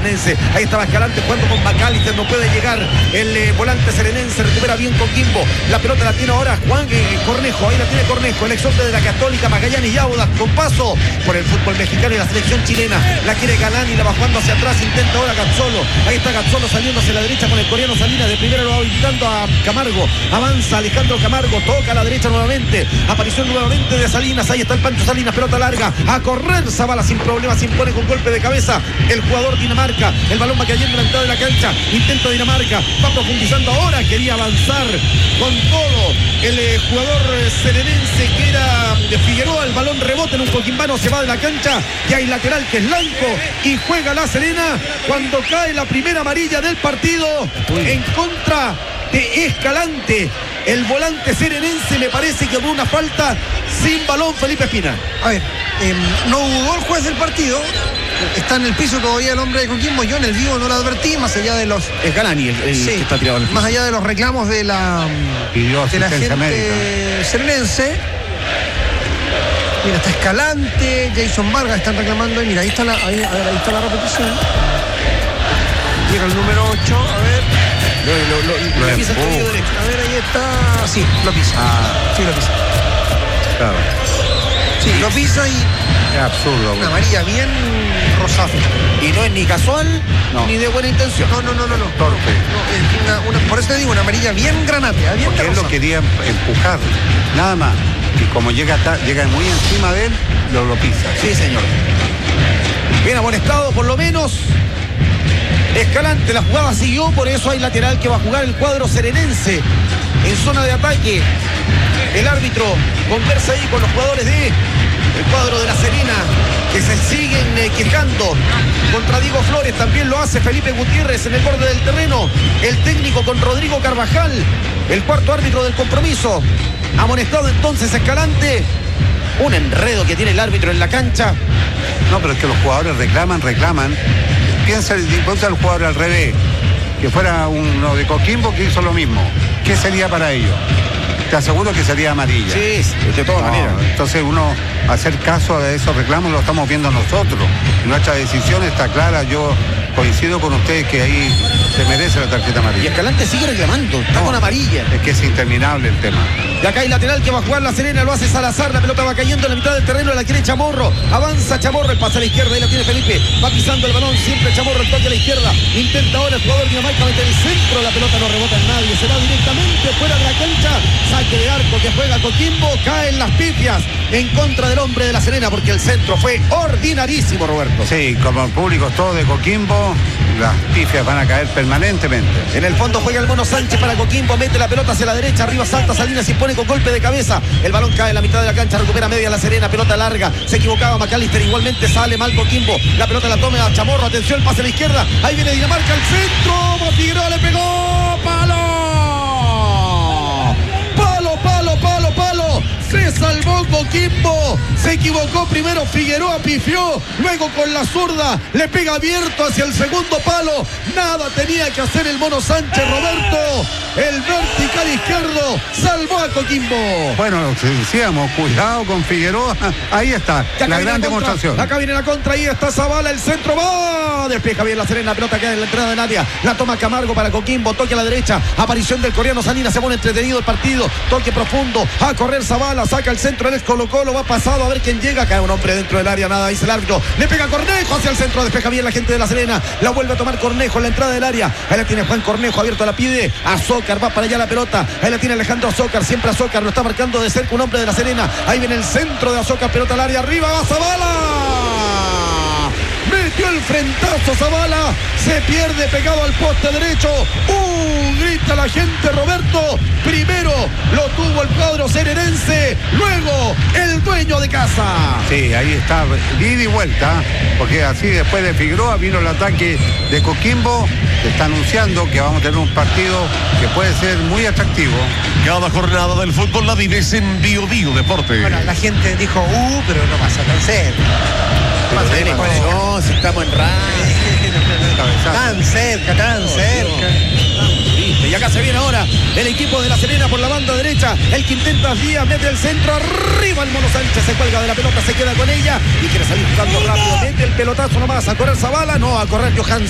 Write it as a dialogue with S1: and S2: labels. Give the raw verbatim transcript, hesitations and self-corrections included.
S1: serenense. Ahí estaba Escalante jugando con McAllister, no puede llegar el eh, volante serenense, recupera bien Coquimbo. La pelota la tiene ahora Juan eh, Cornejo, ahí la tiene Cornejo, el exorte de la Católica, Magallanes y Audax, con paso por el fútbol mexicano y la selección chilena. La quiere Galani, la va jugando hacia atrás, intenta ahora Gazzolo. Ahí está Gazzolo saliendo hacia la derecha con el coreano Salinas, de primero lo va habilitando a Camargo. Avanza Alejandro Camargo, toca a la derecha nuevamente. Aparición nuevamente de Salinas, ahí está el Pancho Salinas, pelota larga, a correr Zavala sin problemas, se impone con golpe de cabeza el jugador Dinamarca. El balón va cayendo en la mitad de la cancha, intenta Dinamarca, va profundizando ahora, quería avanzar con todo el eh, jugador eh, serenense que era de Figueroa. El balón rebota en un coquimbano, se va de la cancha y hay lateral que es Blanco y juega la Serena cuando cae la primera amarilla del partido en contra de Escalante. El volante serenense, me parece que hubo una falta sin balón, Felipe Espina.
S2: A ver, eh, no hubo el juez del partido. Está en el piso todavía el hombre de Coquimbo. Yo en el vivo no lo advertí, más allá de los...
S1: Es Galani el, el
S2: sí,
S1: que está tirado en el piso.
S2: Más allá de los reclamos de la, de la gente médica serenense. Mira, está Escalante, Jason Vargas están reclamando. Y mira, ahí está la, ahí, a ver, ahí está la repetición. Llega el número ocho, a ver.
S1: Lo, lo, lo, lo pisa el tobillo derecho.
S2: A ver, ahí está. Sí, lo pisa. Ah. Sí, lo pisa.
S3: Claro.
S2: Sí, lo pisa y...
S3: Es absurdo.
S2: Una amarilla bien rosada.
S1: Y no es ni casual, no, ni de buena intención.
S2: No, no, no, no. no.
S3: Torpe.
S2: No, una, una, por eso te digo, una amarilla bien granate. Bien
S3: Porque él lo quería empujar. Nada más. Y como llega, llega muy encima de él, lo, lo pisa.
S1: Sí, señor. Bien amonestado, por lo menos. Escalante, la jugada siguió, por eso hay lateral que va a jugar el cuadro serenense en zona de ataque. El árbitro conversa ahí con los jugadores de el cuadro de la Serena, que se siguen eh, quejando contra Diego Flores. También lo hace Felipe Gutiérrez en el borde del terreno. El técnico con Rodrigo Carvajal, el cuarto árbitro del compromiso. Amonestado entonces Escalante. Un enredo que tiene el árbitro en la cancha.
S3: No, pero es que los jugadores reclaman, reclaman. Piensa, piensa el jugador al revés, que fuera uno de Coquimbo que hizo lo mismo. ¿Qué sería para ellos? Te aseguro que sería amarilla.
S1: Sí, de todas
S3: no,
S1: maneras.
S3: Entonces uno, hacer caso a esos reclamos lo estamos viendo nosotros. Nuestra decisión está clara. Yo coincido con ustedes que ahí se merece la tarjeta amarilla.
S1: Y Escalante sigue reclamando, está
S3: no,
S1: con amarilla.
S3: Es que es interminable el tema.
S1: Y acá hay lateral que va a jugar la Serena, lo hace Salazar, la pelota va cayendo en la mitad del terreno, la quiere Chamorro, avanza Chamorro, el pase a la izquierda, ahí la tiene Felipe, va pisando el balón, siempre Chamorro, el toque a la izquierda, intenta ahora el jugador Dinamarca meter el centro, la pelota no rebota en nadie, se va directamente fuera de la cancha, saque de arco que juega Coquimbo, caen las pifias en contra del hombre de la Serena, porque el centro fue ordinarísimo, Roberto.
S3: Sí, como el público todo de Coquimbo, las pifias van a caer permanentemente.
S1: En el fondo juega el Mono Sánchez para Coquimbo, mete la pelota hacia la derecha, arriba salta Salinas y pone con golpe de cabeza, el balón cae en la mitad de la cancha, recupera media la Serena, pelota larga, se equivocaba McAllister, igualmente sale mal Coquimbo, la pelota la toma a Chamorro, atención, el pase a la izquierda, ahí viene Dinamarca, el centro, Figueroa le pegó, palo, palo, palo, palo, palo, se salvó Coquimbo, se equivocó primero Figueroa, pifió, luego con la zurda le pega abierto hacia el segundo palo, nada tenía que hacer el Mono Sánchez, Roberto, el vertical izquierdo salvó a Coquimbo.
S3: Bueno, decíamos, cuidado con Figueroa, ahí está, la gran demostración.
S1: Acá viene la contra, ahí está Zavala, el centro va, despeja bien la Serena, pelota queda en la entrada de Nadia, la toma Camargo para Coquimbo, toque a la derecha, aparición del coreano Salinas, se pone entretenido el partido, toque profundo, a correr Zavala, saca el centro, el ex Colo Colo, va pasado a ver quién llega, cae un hombre dentro del área, nada, dice el árbitro, le pega Cornejo hacia el centro, despeja bien la gente de la Serena, la vuelve a tomar Cornejo en la entrada del área, ahí la tiene Juan Cornejo, abierto, la pide a Zócar, va para allá la pelota, ahí la tiene Alejandro Zócar, siempre a Zócar, lo está marcando de cerca un hombre de la Serena, ahí viene el centro de Azócar, pelota al área, arriba va Zavala, metió el frentazo Zavala, se pierde pegado al poste derecho, uh, grita la gente, Roberto, primero lo tuvo el cuadro serenense, luego el dueño de casa.
S3: Sí, ahí está, ida y vuelta, porque así después de Figueroa vino el ataque de Coquimbo, que está anunciando que vamos a tener un partido que puede ser muy atractivo.
S4: Cada jornada del fútbol la vives en Bio Bio Deporte.
S2: Bueno, la gente dijo, uh, pero no pasa tan serio.
S1: Pero de la emoción, si estamos en radio.
S2: Tan cerca, tan cerca.
S1: Y acá se viene ahora el equipo de la Serena por la banda derecha, el que intenta Díaz, mete el centro, arriba el Mono Sánchez, se cuelga de la pelota, se queda con ella y quiere salir jugando rápido, mete el pelotazo nomás, a correr Zavala, no, a correr Johan